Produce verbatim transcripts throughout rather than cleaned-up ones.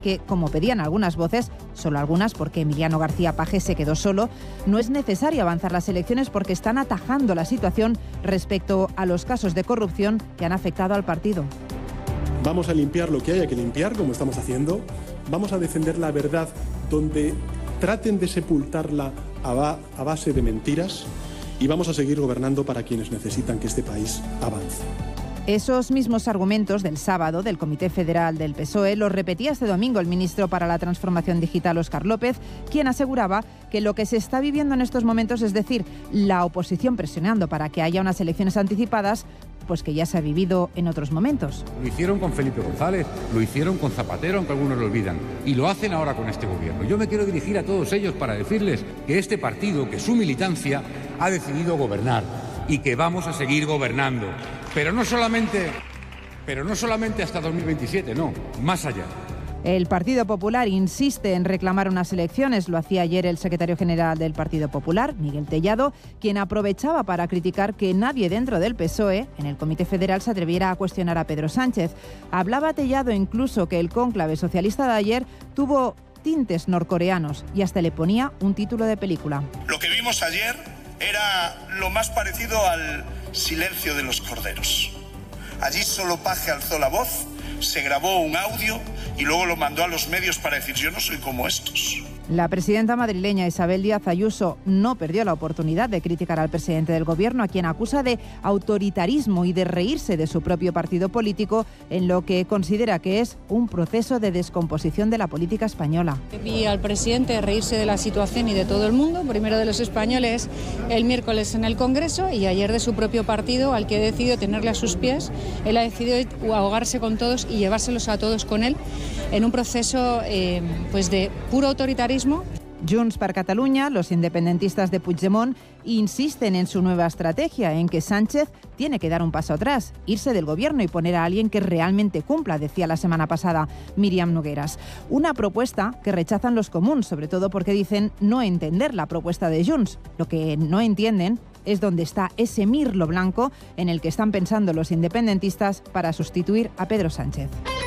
que, como pedían algunas voces, solo algunas porque Emiliano García Paje se quedó solo, no es necesario avanzar las elecciones porque están atajando la situación respecto a los casos de corrupción que han afectado al partido. Vamos a limpiar lo que haya que limpiar, como estamos haciendo. Vamos a defender la verdad donde traten de sepultarla a, ba- a base de mentiras y vamos a seguir gobernando para quienes necesitan que este país avance. Esos mismos argumentos del sábado del Comité Federal del P S O E los repetía este domingo el ministro para la Transformación Digital, Óscar López, quien aseguraba que lo que se está viviendo en estos momentos, es decir, la oposición presionando para que haya unas elecciones anticipadas, pues que ya se ha vivido en otros momentos. Lo hicieron con Felipe González, lo hicieron con Zapatero, aunque algunos lo olvidan, y lo hacen ahora con este gobierno. Yo me quiero dirigir a todos ellos para decirles que este partido, que su militancia, ha decidido gobernar y que vamos a seguir gobernando. Pero no solamente, pero no solamente hasta dos mil veintisiete, no, más allá. El Partido Popular insiste en reclamar unas elecciones. Lo hacía ayer el secretario general del Partido Popular, Miguel Tellado, quien aprovechaba para criticar que nadie dentro del P S O E, en el Comité Federal, se atreviera a cuestionar a Pedro Sánchez. Hablaba Tellado incluso que el cónclave socialista de ayer tuvo tintes norcoreanos y hasta le ponía un título de película. Lo que vimos ayer era lo más parecido al silencio de los corderos. Allí solo Paje alzó la voz, se grabó un audio y luego lo mandó a los medios para decir: yo no soy como estos. La presidenta madrileña Isabel Díaz Ayuso no perdió la oportunidad de criticar al presidente del gobierno, a quien acusa de autoritarismo y de reírse de su propio partido político en lo que considera que es un proceso de descomposición de la política española. Vi al presidente reírse de la situación y de todo el mundo, primero de los españoles el miércoles en el Congreso y ayer de su propio partido, al que ha decidido tenerle a sus pies. Él ha decidido ahogarse con todos y llevárselos a todos con él en un proceso eh, pues de puro autoritarismo. Junts per Catalunya, los independentistas de Puigdemont, insisten en su nueva estrategia, en que Sánchez tiene que dar un paso atrás, irse del gobierno y poner a alguien que realmente cumpla, decía la semana pasada Míriam Nogueras. Una propuesta que rechazan los comuns, sobre todo porque dicen no entender la propuesta de Junts. Lo que no entienden es dónde está ese mirlo blanco en el que están pensando los independentistas para sustituir a Pedro Sánchez.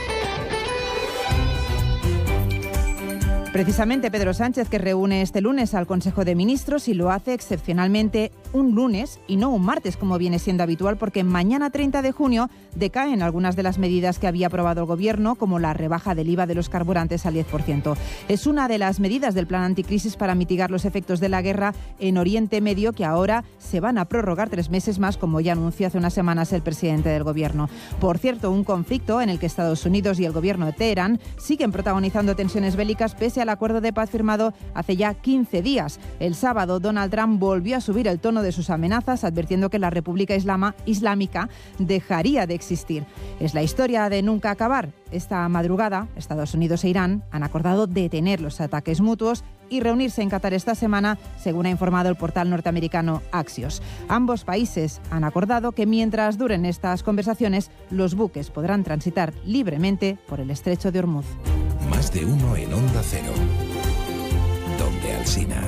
Precisamente Pedro Sánchez, que reúne este lunes al Consejo de Ministros y lo hace excepcionalmente un lunes y no un martes, como viene siendo habitual, porque mañana treinta de junio decaen algunas de las medidas que había aprobado el Gobierno, como la rebaja del I V A de los carburantes al diez por ciento. Es una de las medidas del plan anticrisis para mitigar los efectos de la guerra en Oriente Medio, que ahora se van a prorrogar tres meses más, como ya anunció hace unas semanas el presidente del Gobierno. Por cierto, un conflicto en el que Estados Unidos y el Gobierno de Teherán siguen protagonizando tensiones bélicas pese a el acuerdo de paz firmado hace ya quince días. El sábado, Donald Trump volvió a subir el tono de sus amenazas, advirtiendo que la República Islama, Islámica dejaría de existir. Es la historia de nunca acabar. Esta madrugada, Estados Unidos e Irán han acordado detener los ataques mutuos y reunirse en Qatar esta semana, según ha informado el portal norteamericano Axios. Ambos países han acordado que mientras duren estas conversaciones, los buques podrán transitar libremente por el estrecho de Hormuz. Más de uno en Onda Cero, donde Alsina.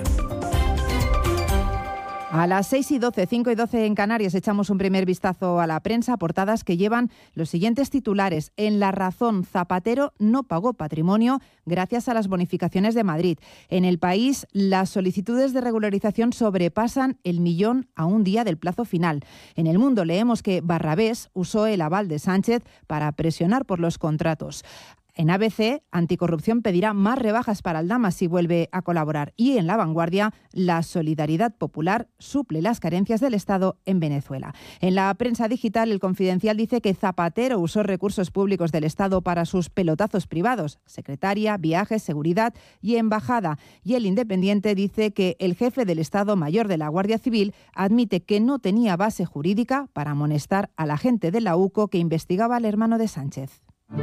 A las seis y doce, cinco y doce en Canarias, echamos un primer vistazo a la prensa, portadas que llevan los siguientes titulares. En La Razón, Zapatero no pagó patrimonio gracias a las bonificaciones de Madrid. En El País, las solicitudes de regularización sobrepasan el millón a un día del plazo final. En El Mundo leemos que Barrabés usó el aval de Sánchez para presionar por los contratos. En A B C, Anticorrupción pedirá más rebajas para Aldama si vuelve a colaborar. Y en La Vanguardia, la solidaridad popular suple las carencias del Estado en Venezuela. En la prensa digital, El Confidencial dice que Zapatero usó recursos públicos del Estado para sus pelotazos privados, secretaria, viajes, seguridad y embajada. Y El Independiente dice que el jefe del Estado Mayor de la Guardia Civil admite que no tenía base jurídica para amonestar al agente de la U C O que investigaba al hermano de Sánchez.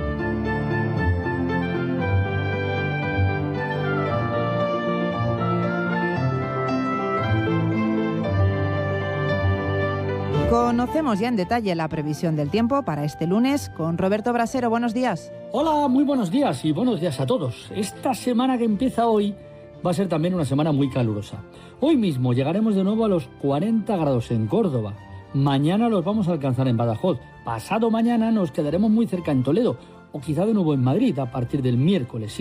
Conocemos ya en detalle la previsión del tiempo para este lunes con Roberto Brasero. Buenos días. Hola, muy buenos días y buenos días a todos. Esta semana que empieza hoy va a ser también una semana muy calurosa. Hoy mismo llegaremos de nuevo a los cuarenta grados en Córdoba. Mañana los vamos a alcanzar en Badajoz. Pasado mañana nos quedaremos muy cerca en Toledo o quizá de nuevo en Madrid a partir del miércoles.